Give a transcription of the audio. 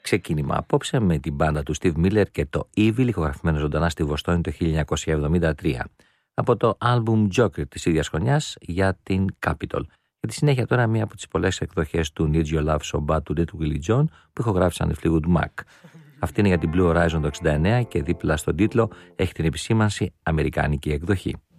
Ξεκίνημα απόψε με την μπάντα του Steve Miller και το Evil, ηχογραφημένο ζωντανά στη Βοστόνη το 1973. Από το album Joker της ίδιας χρονιάς για την Capitol. Και τη συνέχεια τώρα μία από τις πολλές εκδοχές του Need Your Love So Bad του Little Willie John που ηχογράφησαν οι Fleetwood Mac. Αυτή είναι για την Blue Horizon το 69 και δίπλα στον τίτλο έχει την επισήμανση αμερικάνικη εκδοχή.